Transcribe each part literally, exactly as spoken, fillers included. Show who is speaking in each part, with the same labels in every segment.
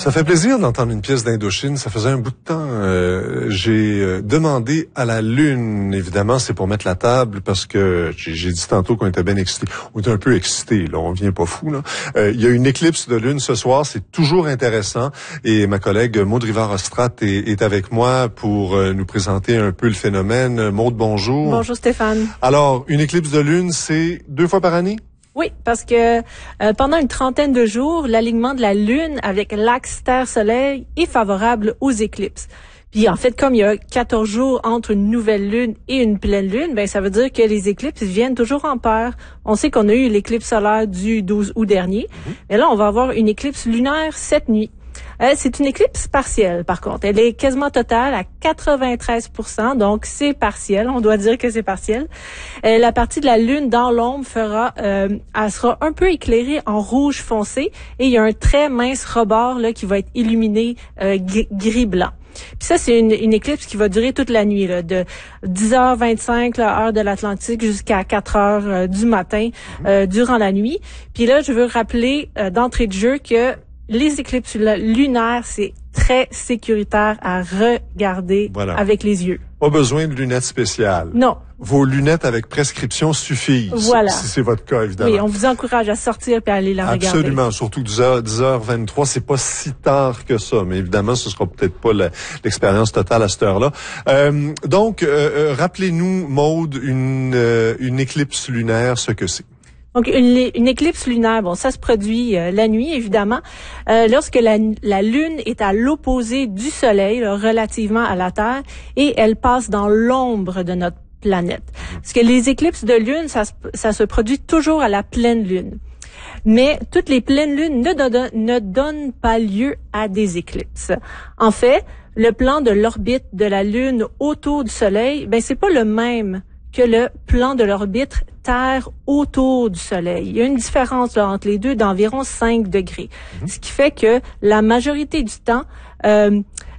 Speaker 1: Ça fait plaisir d'entendre une pièce d'Indochine. Ça faisait un bout de temps. Euh, j'ai euh, demandé à la Lune, évidemment, c'est pour mettre la table, parce que j'ai, j'ai dit tantôt qu'on était bien excités. On était un peu excités, là. On vient pas fou, là. Euh, il y a une éclipse de Lune ce soir. C'est toujours intéressant. Et ma collègue Maude Rivard-Ostrat est, est avec moi pour euh, nous présenter un peu le phénomène. Maude, bonjour.
Speaker 2: Bonjour Stéphane.
Speaker 1: Alors, une éclipse de Lune, c'est deux fois par année?
Speaker 2: Oui, parce que euh, pendant une trentaine de jours, l'alignement de la Lune avec l'axe Terre-Soleil est favorable aux éclipses. Puis en fait, comme il y a quatorze jours entre une nouvelle lune et une pleine lune, ben ça veut dire que les éclipses viennent toujours en paire. On sait qu'on a eu l'éclipse solaire du douze août dernier, mmh. mais là on va avoir une éclipse lunaire cette nuit. Euh, c'est une éclipse partielle, par contre. Elle est quasiment totale à quatre-vingt-treize pour cent, donc c'est partiel. On doit dire que c'est partiel. Euh, la partie de la Lune dans l'ombre fera, euh, elle sera un peu éclairée en rouge foncé, et il y a un très mince rebord là qui va être illuminé euh, gris-blanc. Puis ça, c'est une, une éclipse qui va durer toute la nuit, là, de dix heures vingt-cinq, là, heure de l'Atlantique, jusqu'à quatre heures euh, du matin, euh, durant la nuit. Puis là, je veux rappeler euh, d'entrée de jeu que les éclipses lunaires, c'est très sécuritaire à regarder voilà. avec les yeux.
Speaker 1: Pas besoin de lunettes spéciales.
Speaker 2: Non.
Speaker 1: Vos lunettes avec prescription suffisent.
Speaker 2: Voilà.
Speaker 1: Si c'est votre cas, évidemment.
Speaker 2: Oui, on vous encourage à sortir puis à aller la regarder.
Speaker 1: Absolument. Surtout dix heures vingt-trois, c'est pas si tard que ça. Mais évidemment, ce sera peut-être pas la, l'expérience totale à cette heure-là. Euh, donc, euh, euh, rappelez-nous, Maude, une, euh, une éclipse lunaire, ce que c'est.
Speaker 2: Donc, une, une éclipse lunaire, bon, ça se produit euh, la nuit, évidemment, euh, lorsque la, la Lune est à l'opposé du Soleil, là, relativement à la Terre, et elle passe dans l'ombre de notre planète. Parce que les éclipses de Lune, ça, ça se produit toujours à la pleine Lune. Mais toutes les pleines lunes ne, do- ne donnent pas lieu à des éclipses. En fait, le plan de l'orbite de la Lune autour du Soleil, ben c'est pas le même que le plan de l'orbite Terre autour du Soleil. Il y a une différence là, entre les deux d'environ cinq degrés. Mmh. Ce qui fait que la majorité du temps, euh,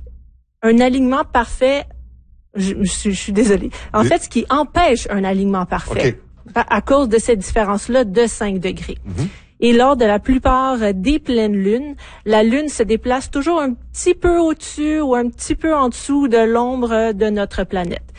Speaker 2: un alignement parfait, je, je, je suis désolée, en oui. fait, ce qui empêche un alignement parfait, okay. à, à cause de cette différence-là de cinq degrés. Mmh. Et lors de la plupart des pleines lunes, la Lune se déplace toujours un petit peu au-dessus ou un petit peu en dessous de l'ombre de notre planète.